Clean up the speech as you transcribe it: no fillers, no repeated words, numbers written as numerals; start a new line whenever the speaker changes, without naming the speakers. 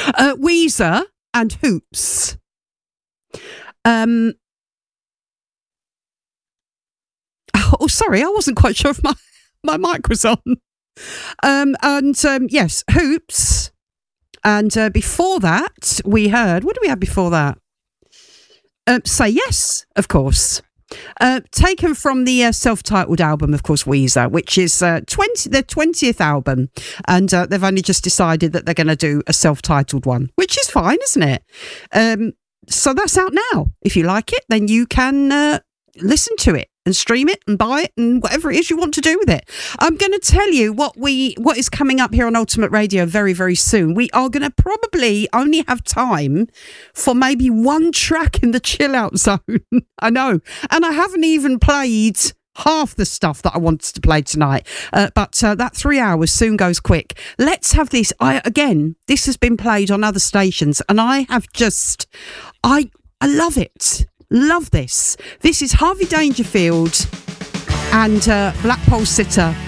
Weezer and Hoops. Oh, sorry, I wasn't quite sure if my mic was on. Yes, Hoops. And before that, we heard... What do we have before that? Say Yes, of course. Taken from the self-titled album, of course, Weezer, which is their 20th album. And they've only just decided that they're going to do a self-titled one, which is fine, isn't it? So that's out now. If you like it, then you can listen to it and stream it and buy it and whatever it is you want to do with it. I'm going to tell you what is coming up here on Ultimate Radio very, very soon. We are going to probably only have time for maybe one track in the chill out zone. I know. And I haven't even played half the stuff that I wanted to play tonight. But that 3 hours soon goes quick. Let's have this. This has been played on other stations and I love it. Love this. This is Harvey Dangerfield and Black Pole Sitter